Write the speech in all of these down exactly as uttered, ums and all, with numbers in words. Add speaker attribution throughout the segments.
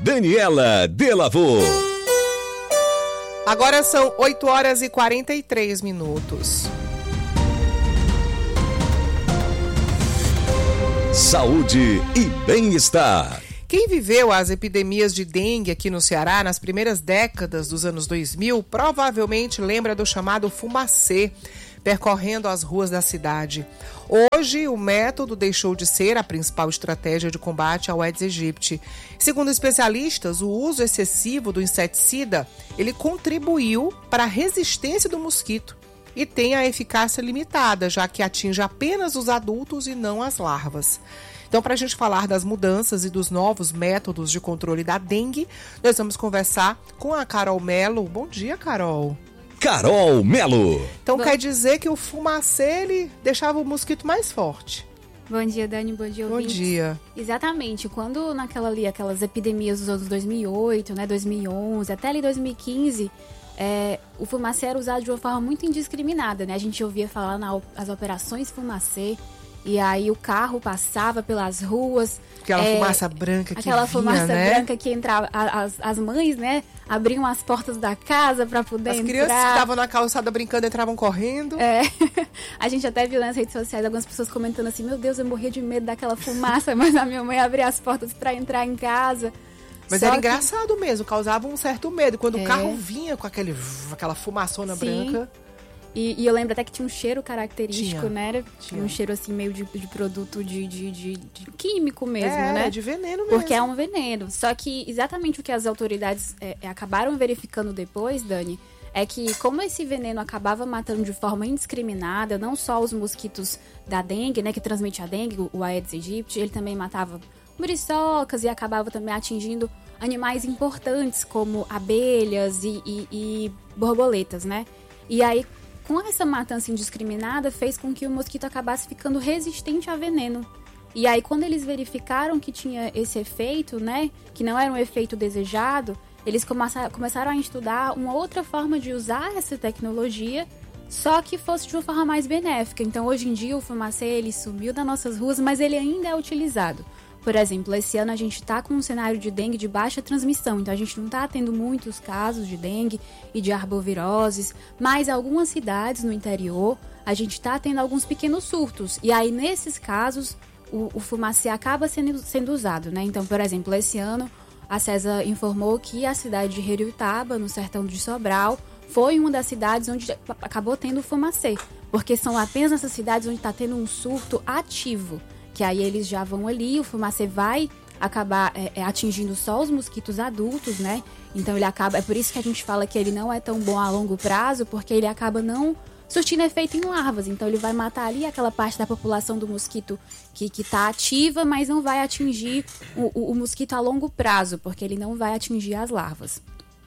Speaker 1: Daniela Delavô.
Speaker 2: Agora são oito horas e quarenta e três minutos.
Speaker 1: Saúde e bem-estar.
Speaker 2: Quem viveu as epidemias de dengue aqui no Ceará nas primeiras décadas dos anos dois mil provavelmente lembra do chamado fumacê, percorrendo as ruas da cidade. Hoje, o método deixou de ser a principal estratégia de combate ao Aedes aegypti. Segundo especialistas, o uso excessivo do inseticida, ele contribuiu para a resistência do mosquito e tem a eficácia limitada, já que atinge apenas os adultos e não as larvas. Então, para a gente falar das mudanças e dos novos métodos de controle da dengue, nós vamos conversar com a Carol Melo. Bom dia, Carol.
Speaker 1: Carol Melo.
Speaker 2: Então,
Speaker 3: Bom...
Speaker 2: quer dizer que o fumacê, ele deixava o mosquito mais forte.
Speaker 3: Bom dia, Dani. Bom dia, ouvintes.
Speaker 2: Bom dia.
Speaker 3: Exatamente. Quando naquela ali, aquelas epidemias dos anos dois mil e oito, né, dois mil e onze, até ali dois mil e quinze, é, o fumacê era usado de uma forma muito indiscriminada, né? A gente ouvia falar nas operações fumacê, e aí o carro passava pelas ruas.
Speaker 2: Aquela
Speaker 3: é,
Speaker 2: fumaça branca que
Speaker 3: Aquela
Speaker 2: vinha,
Speaker 3: fumaça
Speaker 2: né?
Speaker 3: branca que entrava. As, as mães, né, abriam as portas da casa para poder
Speaker 2: As
Speaker 3: entrar.
Speaker 2: crianças que estavam na calçada brincando entravam correndo.
Speaker 3: É. A gente até viu nas redes sociais algumas pessoas comentando assim: meu Deus, eu morria de medo daquela fumaça, mas a minha mãe abria as portas para entrar em casa.
Speaker 2: Mas
Speaker 3: Só
Speaker 2: era
Speaker 3: que...
Speaker 2: engraçado mesmo, causava um certo medo. Quando
Speaker 3: É.
Speaker 2: o carro vinha com aquele, aquela fumaçona
Speaker 3: Sim.
Speaker 2: branca.
Speaker 3: E, e eu lembro até que tinha um cheiro característico,
Speaker 2: Tinha,
Speaker 3: né? Era
Speaker 2: tinha.
Speaker 3: um cheiro assim meio de, de produto de, de, de, de químico mesmo,
Speaker 2: é,
Speaker 3: né?
Speaker 2: de veneno mesmo.
Speaker 3: Porque é um veneno. Só que exatamente o que as autoridades é, é, acabaram verificando depois, Dani, é que como esse veneno acabava matando de forma indiscriminada, não só os mosquitos da dengue, né, que transmite a dengue, o, o Aedes aegypti, ele também matava muriçocas e acabava também atingindo animais importantes como abelhas e, e, e borboletas, né? E aí, com essa matança indiscriminada, fez com que o mosquito acabasse ficando resistente a veneno. E aí, quando eles verificaram que tinha esse efeito, né, que não era um efeito desejado, eles começaram a estudar uma outra forma de usar essa tecnologia, só que fosse de uma forma mais benéfica. Então, hoje em dia, o fumacê, ele sumiu das nossas ruas, mas ele ainda é utilizado. Por exemplo, esse ano a gente está com um cenário de dengue de baixa transmissão, então a gente não está tendo muitos casos de dengue e de arboviroses, mas em algumas cidades no interior a gente está tendo alguns pequenos surtos. E aí, nesses casos, o, o fumacê acaba sendo, sendo usado, né? Então, por exemplo, esse ano a CESA informou que a cidade de Heriotaba, no sertão de Sobral, foi uma das cidades onde acabou tendo o fumacê, porque são apenas essas cidades onde está tendo um surto ativo. Que aí eles já vão ali, o fumacê vai acabar é, é, atingindo só os mosquitos adultos, né? Então ele acaba, é por isso que a gente fala que ele não é tão bom a longo prazo, porque ele acaba não surtindo efeito em larvas. Então ele vai matar ali aquela parte da população do mosquito que que está ativa, mas não vai atingir o, o, o mosquito a longo prazo, porque ele não vai atingir as larvas.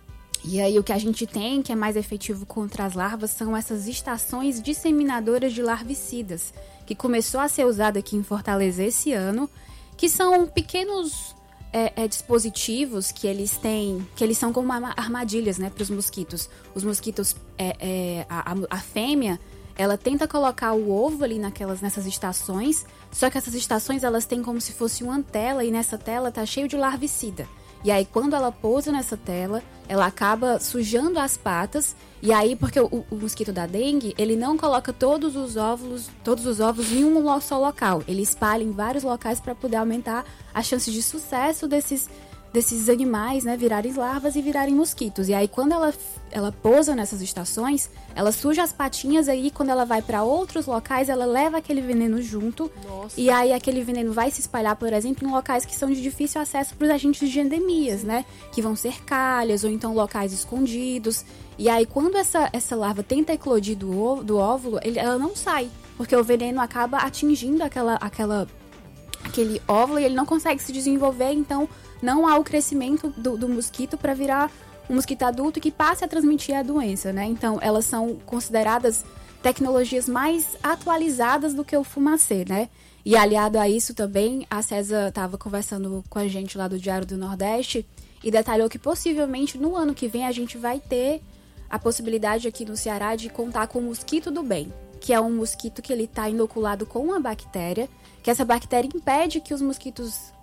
Speaker 3: E aí o que a gente tem, que é mais efetivo contra as larvas, são essas estações disseminadoras de larvicidas, que começou a ser usada aqui em Fortaleza esse ano, que são pequenos é, é, dispositivos que eles têm, que eles são como armadilhas, né, para os mosquitos. Os mosquitos, é, é, a, a fêmea, ela tenta colocar o ovo ali naquelas, nessas estações, só que essas estações elas têm como se fosse uma tela, e nessa tela tá cheio de larvicida. E aí, quando ela pousa nessa tela, ela acaba sujando as patas. E aí, porque o, o mosquito da dengue, ele não coloca todos os óvulos, todos os ovos em um só local. Ele espalha em vários locais para poder aumentar a chance de sucesso desses, desses animais, né, virarem larvas e virarem mosquitos. E aí, quando ela, ela pousa nessas estações, ela suja as patinhas, aí quando ela vai para outros locais, ela leva aquele veneno junto. Nossa. E aí aquele veneno vai se espalhar, por exemplo, em locais que são de difícil acesso para os agentes de endemias, né? Que vão ser calhas ou então locais escondidos. E aí quando essa, essa larva tenta eclodir do, ovo, do óvulo, ele, ela não sai, porque o veneno acaba atingindo aquela, aquela, aquele óvulo e ele não consegue se desenvolver, então não há o crescimento do, do mosquito para virar um mosquito adulto que passe a transmitir a doença, né? Então, elas são consideradas tecnologias mais atualizadas do que o fumacê, né? E aliado a isso também, a CESA estava conversando com a gente lá do Diário do Nordeste e detalhou que possivelmente no ano que vem a gente vai ter a possibilidade aqui no Ceará de contar com o mosquito do bem, que é um mosquito que ele está inoculado com uma bactéria, que essa bactéria impede que os mosquitos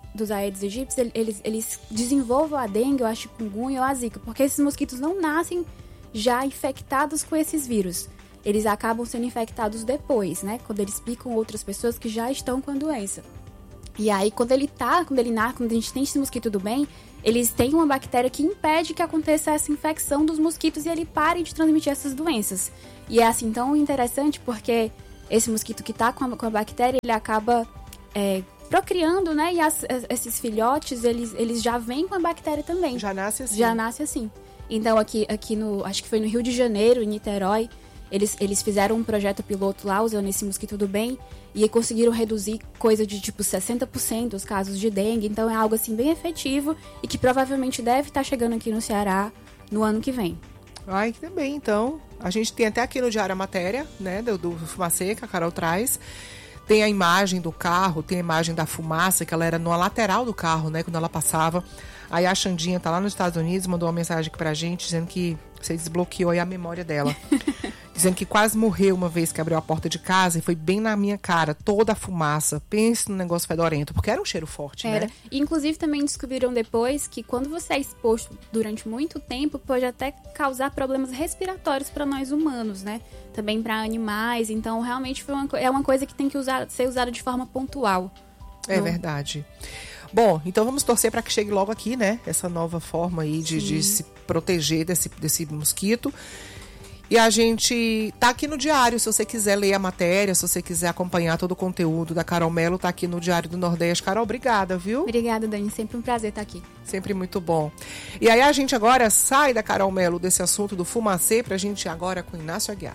Speaker 3: dos Aedes aegypti, eles, eles desenvolvam a dengue, ou a chikungunya ou a zika, porque esses mosquitos não nascem já infectados com esses vírus. Eles acabam sendo infectados depois, né? Quando eles picam outras pessoas que já estão com a doença. E aí, quando ele tá, quando ele nasce, quando a gente tem esse mosquito do bem, eles têm uma bactéria que impede que aconteça essa infecção dos mosquitos e ele pare de transmitir essas doenças. E é assim tão interessante porque esse mosquito que tá com a, com a bactéria, ele acaba é, procriando, né? E as, esses filhotes, eles, eles já vêm com a bactéria também.
Speaker 2: Já nasce assim.
Speaker 3: Já nasce assim. Então, aqui, aqui no, acho que foi no Rio de Janeiro, em Niterói, eles, eles fizeram um projeto piloto lá, usando esse mosquito do bem, e conseguiram reduzir coisa de tipo sessenta por cento os casos de dengue. Então é algo assim bem efetivo e que provavelmente deve estar chegando aqui no Ceará no ano que vem.
Speaker 2: Ai, que bem, então. A gente tem até aqui no Diário a matéria, né, do, do Fumacê, que a Carol traz. Tem a imagem do carro, tem a imagem da fumaça, que ela era na lateral do carro, né, quando ela passava. Aí a Xandinha tá lá nos Estados Unidos, mandou uma mensagem aqui pra gente, dizendo que você desbloqueou aí a memória dela. Dizendo que quase morreu uma vez que abriu a porta de casa e foi bem na minha cara, toda a fumaça. Pense no negócio fedorento, porque era um cheiro forte,
Speaker 3: era.
Speaker 2: né?
Speaker 3: E, inclusive, também descobriram depois que quando você é exposto durante muito tempo, pode até causar problemas respiratórios para nós humanos, né? Também para animais. Então, realmente, foi uma, é uma coisa que tem que usar, ser usada de forma pontual.
Speaker 2: É
Speaker 3: Não?
Speaker 2: verdade. Bom, então vamos torcer para que chegue logo aqui, né? Essa nova forma aí de, de se proteger desse, desse mosquito. E a gente tá aqui no Diário, se você quiser ler a matéria, se você quiser acompanhar todo o conteúdo da Carol Melo, tá aqui no Diário do Nordeste. Carol, obrigada, viu?
Speaker 3: Obrigada, Dani. Sempre um prazer estar aqui.
Speaker 2: Sempre muito bom. E aí a gente agora sai da Carol Melo desse assunto do fumacê pra gente ir agora com Inácio Aguiar.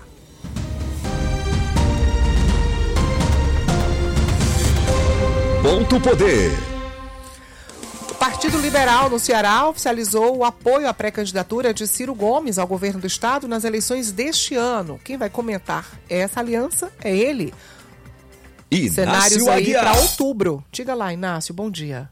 Speaker 1: Ponto Poder.
Speaker 2: O Partido Liberal no Ceará oficializou o apoio à pré-candidatura de Ciro Gomes ao governo do estado nas eleições deste ano. Quem vai comentar essa aliança é ele.
Speaker 1: Inácio
Speaker 2: Cenários aí
Speaker 1: Aguiar.
Speaker 2: para outubro. Diga lá, Inácio, bom dia.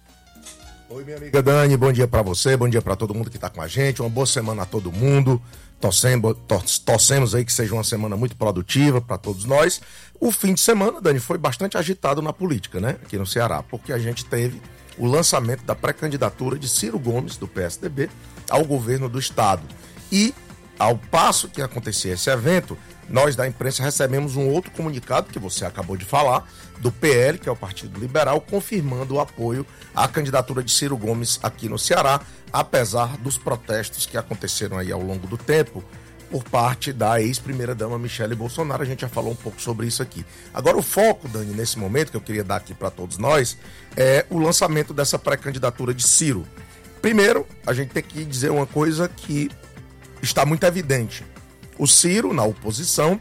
Speaker 4: Oi, minha amiga Dani, bom dia pra você, bom dia pra todo mundo que tá com a gente, uma boa semana a todo mundo. Torcemos, tor- torcemos aí que seja uma semana muito produtiva pra todos nós. O fim de semana, Dani, foi bastante agitado na política, né, aqui no Ceará, porque a gente teve o lançamento da pré-candidatura de Ciro Gomes, do P S D B, ao governo do estado. E, ao passo que acontecia esse evento, nós da imprensa recebemos um outro comunicado, que você acabou de falar, do P L, que é o Partido Liberal, confirmando o apoio à candidatura de Ciro Gomes aqui no Ceará, apesar dos protestos que aconteceram aí ao longo do tempo, por parte da ex-primeira-dama Michele Bolsonaro. A gente já falou um pouco sobre isso aqui. Agora, o foco, Dani, nesse momento, que eu queria dar aqui para todos nós, é o lançamento dessa pré-candidatura de Ciro. Primeiro, a gente tem que dizer uma coisa que está muito evidente. O Ciro, na oposição,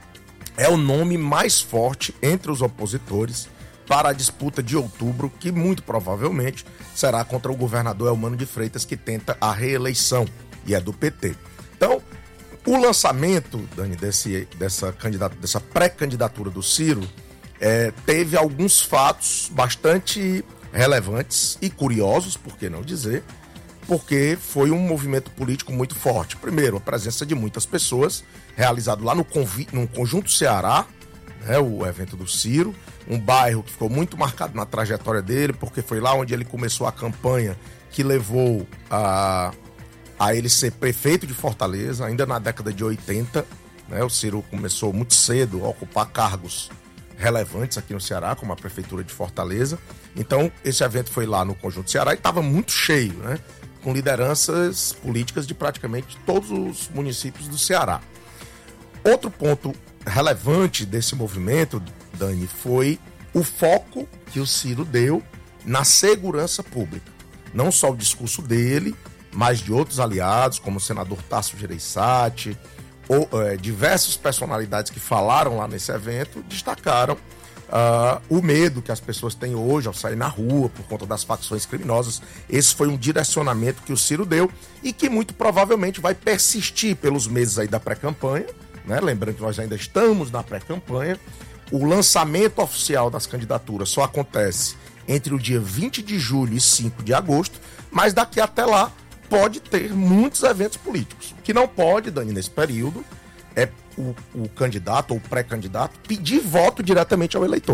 Speaker 4: é o nome mais forte entre os opositores para a disputa de outubro, que muito provavelmente será contra o governador Eumano de Freitas, que tenta a reeleição, e é do P T. Então, o lançamento, Dani, desse, dessa, dessa pré-candidatura do Ciro é, teve alguns fatos bastante relevantes e curiosos, por que não dizer, porque foi um movimento político muito forte. Primeiro, a presença de muitas pessoas, realizado lá no, Convi- no Conjunto Ceará, né, o evento do Ciro, um bairro que ficou muito marcado na trajetória dele, porque foi lá onde ele começou a campanha que levou a... a ele ser prefeito de Fortaleza, ainda na década de oitenta, né? O Ciro começou muito cedo a ocupar cargos relevantes aqui no Ceará, como a prefeitura de Fortaleza. Então, esse evento foi lá no Conjunto Ceará e estava muito cheio, né? Com lideranças políticas de praticamente todos os municípios do Ceará. Outro ponto relevante desse movimento, Dani, foi o foco que o Ciro deu na segurança pública. Não só o discurso dele, mas de outros aliados, como o senador Tasso Gereissati, ou é, diversas personalidades que falaram lá nesse evento, destacaram uh, o medo que as pessoas têm hoje ao sair na rua por conta das facções criminosas. Esse foi um direcionamento que o Ciro deu e que muito provavelmente vai persistir pelos meses aí da pré-campanha, né? Lembrando que nós ainda estamos na pré-campanha. O lançamento oficial das candidaturas só acontece entre o dia vinte de julho e cinco de agosto, mas daqui até lá pode ter muitos eventos políticos. O que não pode, Dani, nesse período, é o, o candidato ou pré-candidato pedir voto diretamente ao eleitor.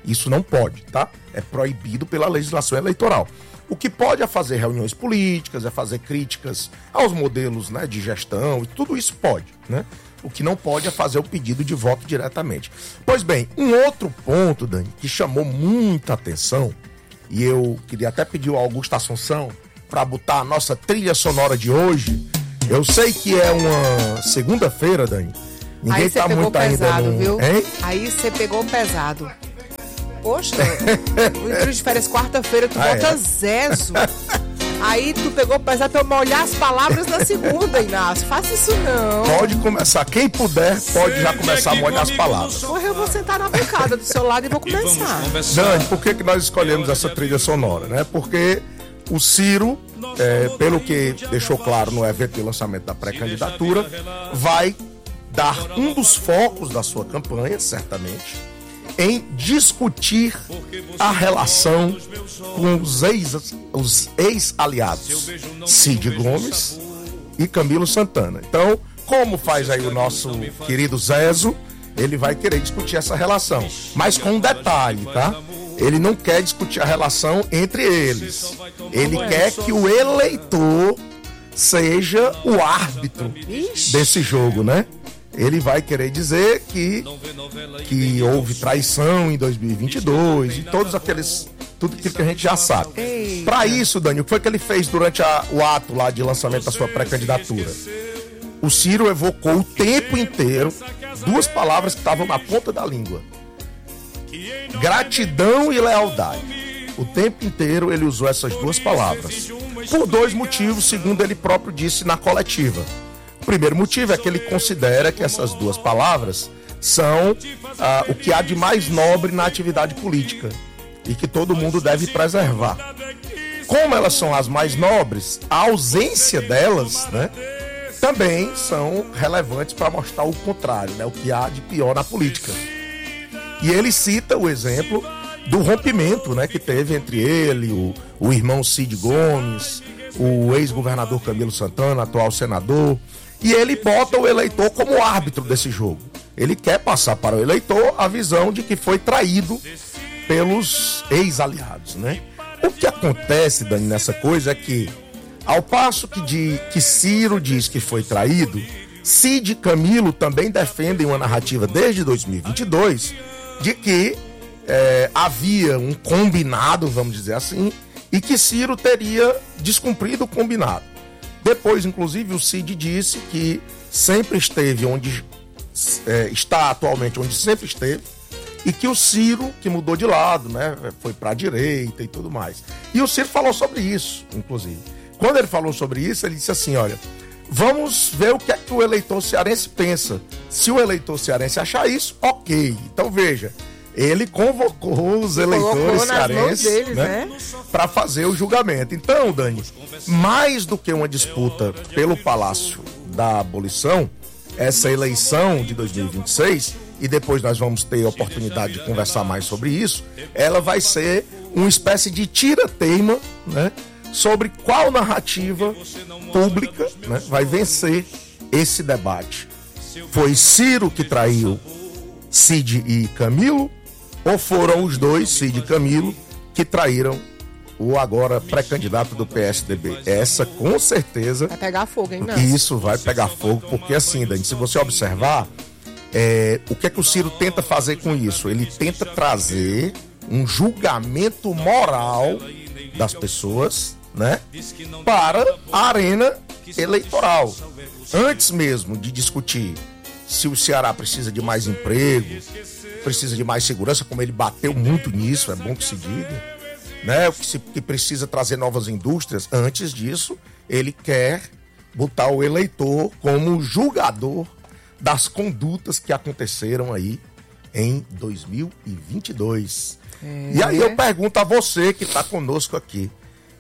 Speaker 4: Isso não pode, tá? É proibido pela legislação eleitoral. O que pode é fazer reuniões políticas, é fazer críticas aos modelos, né, de gestão, e tudo isso pode, né? O que não pode é fazer o pedido de voto diretamente. Pois bem, um outro ponto, Dani, que chamou muita atenção, e eu queria até pedir ao Augusto Assunção para botar a nossa trilha sonora de hoje. Eu sei que é uma segunda-feira, Dani. Ninguém
Speaker 2: aí
Speaker 4: tá muito
Speaker 2: pesado,
Speaker 4: ainda no...
Speaker 2: viu?
Speaker 4: Hein?
Speaker 2: Aí você pegou pesado. Poxa, o Intrude de Férias quarta-feira, tu
Speaker 4: ah,
Speaker 2: bota
Speaker 4: é?
Speaker 2: Zezo. Aí tu pegou pesado pra eu molhar as palavras na segunda, Inácio. Faça isso não.
Speaker 4: Pode começar. Quem puder, pode já começar a molhar as palavras.
Speaker 2: Porra, eu vou sentar na bancada do seu lado e vou começar.
Speaker 4: Dani, por que, que nós escolhemos essa trilha sonora, né? Porque o Ciro, é, pelo que deixou claro no evento de lançamento da pré-candidatura, vai dar um dos focos da sua campanha, certamente, em discutir a relação com os ex, os ex-aliados Cid Gomes e Camilo Santana. Então, como faz aí o nosso querido Zezo, ele vai querer discutir essa relação, mas com um detalhe, tá? Ele não quer discutir a relação entre eles. Ele quer que o eleitor seja o árbitro desse jogo, né? Ele vai querer dizer que, que houve traição em dois mil e vinte e dois e todos aqueles, tudo aquilo que a gente já sabe. Para isso, Dani, o que foi que ele fez durante a, o ato lá de lançamento da sua pré-candidatura? O Ciro evocou o tempo inteiro duas palavras que estavam na ponta da língua: gratidão e lealdade. O tempo inteiro ele usou essas duas palavras, por dois motivos, segundo ele próprio disse na coletiva. O primeiro motivo é que ele considera que essas duas palavras são ah, o que há de mais nobre na atividade política e que todo mundo deve preservar. Como elas são as mais nobres, a ausência delas, né, também são relevantes para mostrar o contrário, né, o que há de pior na política. E ele cita o exemplo do rompimento, né, que teve entre ele, o, o irmão Cid Gomes, o ex-governador Camilo Santana, atual senador, e ele bota o eleitor como árbitro desse jogo. Ele quer passar para o eleitor a visão de que foi traído pelos ex-aliados, né? O que acontece, Dani, nessa coisa é que, ao passo que, de, que Ciro diz que foi traído, Cid e Camilo também defendem uma narrativa desde dois mil e vinte e dois de que é, havia um combinado, vamos dizer assim, e que Ciro teria descumprido o combinado. Depois, inclusive, o Cid disse que sempre esteve onde é, está atualmente, onde sempre esteve, e que o Ciro, que mudou de lado, né, foi para a direita e tudo mais. E o Ciro falou sobre isso, inclusive. Quando ele falou sobre isso, ele disse assim, olha, vamos ver o que é que o eleitor cearense pensa. Se o eleitor cearense achar isso, ok. Então, veja, ele convocou os eleitores cearenses, deles, né, né? para fazer o julgamento. Então, Dani, mais do que uma disputa pelo Palácio da Abolição, essa eleição de dois mil e vinte e seis, e depois nós vamos ter a oportunidade de conversar mais sobre isso, ela vai ser uma espécie de tira-teima, né, sobre qual narrativa pública, né, vai vencer esse debate. Foi Ciro que traiu Cid e Camilo, ou foram os dois, Cid e Camilo, que traíram o agora pré-candidato do P S D B? Essa, com certeza...
Speaker 2: Vai pegar fogo, hein, não?
Speaker 4: Isso vai pegar fogo, porque assim, Dani, se você observar, é, o que é que o Ciro tenta fazer com isso? Ele tenta trazer um julgamento moral das pessoas, né, para a arena eleitoral. Antes mesmo de discutir se o Ceará precisa de mais emprego, precisa de mais segurança, como ele bateu muito nisso, é bom que se diga, né? Que, se, que precisa trazer novas indústrias. Antes disso, ele quer botar o eleitor como julgador das condutas que aconteceram aí em dois mil e vinte e dois. É. E aí eu pergunto a você que está conosco aqui,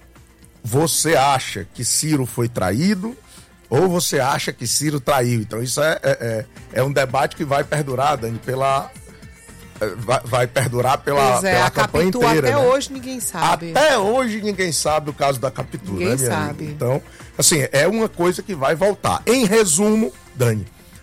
Speaker 4: você acha que Ciro foi traído ou você acha que Ciro traiu? Então isso é, é, é um debate que vai perdurar, Dani, pela... Vai, vai perdurar pela,
Speaker 2: pois é,
Speaker 4: pela
Speaker 2: a
Speaker 4: campanha
Speaker 2: Capitu,
Speaker 4: inteira.
Speaker 2: Até
Speaker 4: né?
Speaker 2: hoje ninguém sabe.
Speaker 4: Até hoje ninguém sabe o caso da Capitu,
Speaker 2: ninguém
Speaker 4: né, minha
Speaker 2: sabe.
Speaker 4: amiga? Então, assim, é uma coisa que vai voltar. Em resumo, Dani,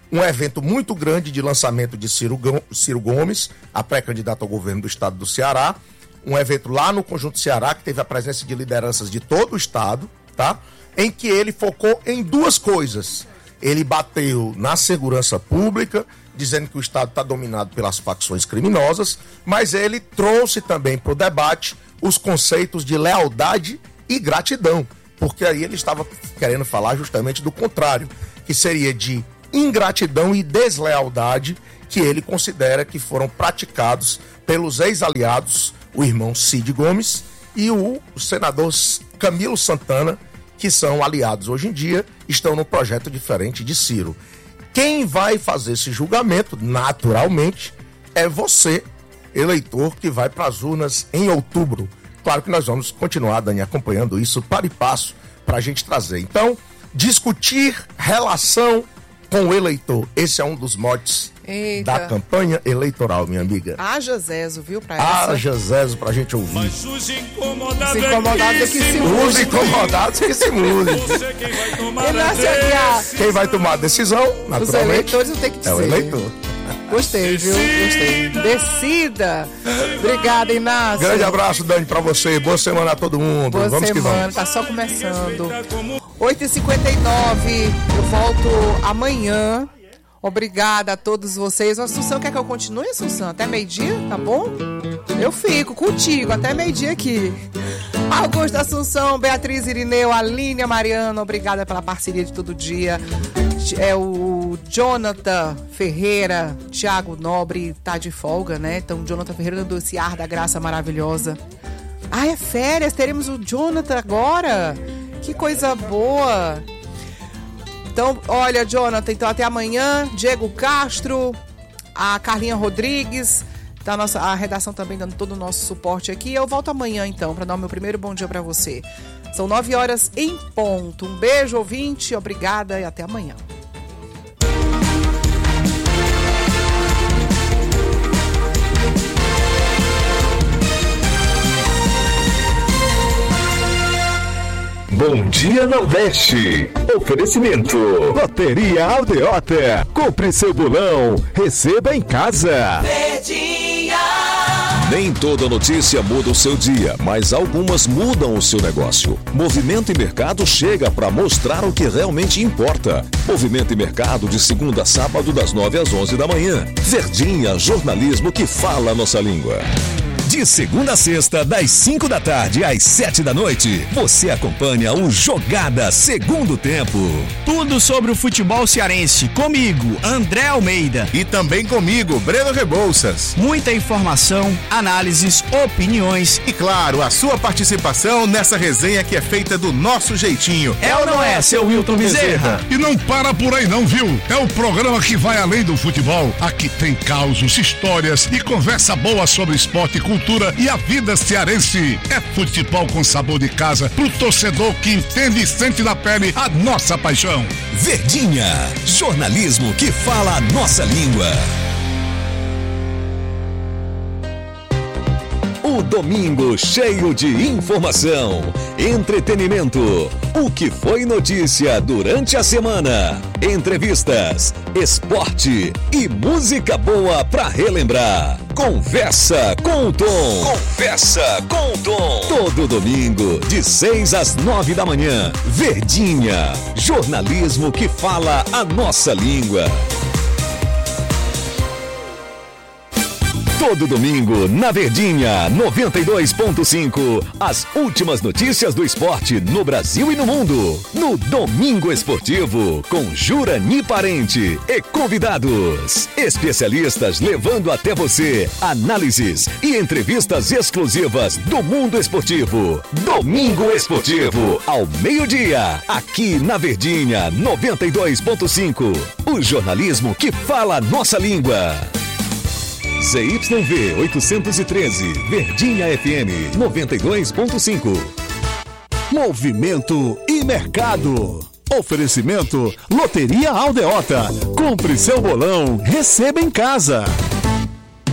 Speaker 4: um evento muito grande de lançamento de Ciro, Ciro Gomes, a pré-candidata ao governo do estado do Ceará. Um evento lá no Conjunto Ceará, que teve a presença de lideranças de todo o estado, tá? Em que ele focou em duas coisas. Ele bateu na segurança pública, dizendo que o estado está dominado pelas facções criminosas, mas ele trouxe também para o debate os conceitos de lealdade e gratidão, porque aí ele estava querendo falar justamente do contrário, que seria de ingratidão e deslealdade que ele considera que foram praticados pelos ex-aliados, o irmão Cid Gomes e o senador Camilo Santana, que são aliados hoje em dia, estão num projeto diferente de Ciro. Quem vai fazer esse julgamento, naturalmente, é você, eleitor, que vai para as urnas em outubro. Claro que nós vamos continuar, Dani, acompanhando isso para e passo para a gente trazer. Então, discutir relação com o eleitor. Esse é um dos motes Eita. da campanha eleitoral, minha amiga.
Speaker 2: Haja Zezo, viu, pra essa?
Speaker 4: Haja Zezo pra gente ouvir.
Speaker 5: Mas os incomodados,
Speaker 2: os incomodados é que se mudem.
Speaker 4: Os incomodados é que se mudem.
Speaker 5: Quem vai tomar,
Speaker 4: quem vai tomar a decisão, naturalmente,
Speaker 2: os eleitores não tem que dizer.
Speaker 4: É o eleitor.
Speaker 2: Gostei, viu? Gostei. Decida. Obrigada, Inácio.
Speaker 4: Grande abraço, Dani, pra você. Boa semana a todo mundo.
Speaker 2: Boa
Speaker 4: vamos
Speaker 2: semana,
Speaker 4: que vamos.
Speaker 2: Tá só começando. oito e cinquenta e nove, eu volto amanhã. Obrigada a todos vocês. Assunção, quer que eu continue, Assunção? Até meio-dia, tá bom? Eu fico contigo, até meio-dia aqui. Augusto Assunção, Beatriz Irineu, Aline, a Mariana, obrigada pela parceria de todo dia. É o Jonathan Ferreira, Thiago Nobre, tá de folga, né? Então, Jonathan Ferreira dando esse ar da graça maravilhosa. Ah, é férias, teremos o Jonathan agora. Que coisa boa. Então, olha, Jonathan, então até amanhã. Diego Castro, a Carlinha Rodrigues, tá a, nossa, a redação também dando todo o nosso suporte aqui. Eu volto amanhã, então, para dar o meu primeiro bom dia para você. São nove horas em ponto. Um beijo, ouvinte, obrigada e até amanhã.
Speaker 1: Bom Dia Nordeste. Oferecimento. Loteria Aldeota. Compre seu bolão. Receba em casa.
Speaker 6: Verdinha.
Speaker 1: Nem toda notícia muda o seu dia, mas algumas mudam o seu negócio. Movimento e Mercado chega para mostrar o que realmente importa. Movimento e Mercado de segunda a sábado das nove às onze da manhã. Verdinha, jornalismo que fala a nossa língua. De segunda a sexta, das cinco da tarde às sete da noite, você acompanha o Jogada Segundo Tempo.
Speaker 7: Tudo sobre o futebol cearense, comigo, André Almeida.
Speaker 8: E também comigo, Breno Rebouças.
Speaker 7: Muita informação, análises, opiniões.
Speaker 8: E claro, a sua participação nessa resenha que é feita do nosso jeitinho.
Speaker 7: É ou não é, seu Wilton Bezerra?
Speaker 9: E não para por aí não, viu? É o programa que vai além do futebol. Aqui tem causos, histórias e conversa boa sobre esporte e cultura e a vida cearense. É futebol com sabor de casa pro torcedor que entende e sente na pele a nossa paixão.
Speaker 1: Verdinha, jornalismo que fala a nossa língua. O domingo cheio de informação, entretenimento, o que foi notícia durante a semana, entrevistas, esporte e música boa pra relembrar. Conversa com o Tom. Conversa com o Tom. Todo domingo, de seis às nove da manhã. Verdinha, jornalismo que fala a nossa língua. Todo domingo, na Verdinha, noventa e dois ponto cinco, as últimas notícias do esporte no Brasil e no mundo. No Domingo Esportivo, com Jurani Parente e convidados. Especialistas levando até você análises e entrevistas exclusivas do mundo esportivo. Domingo Esportivo, ao meio-dia, aqui na Verdinha, noventa e dois ponto cinco. O jornalismo que fala a nossa língua. Z Y V oitocentos e treze, Verdinha F M noventa e dois ponto cinco.
Speaker 10: Movimento e Mercado. Oferecimento Loteria Aldeota. Compre seu bolão, receba em casa.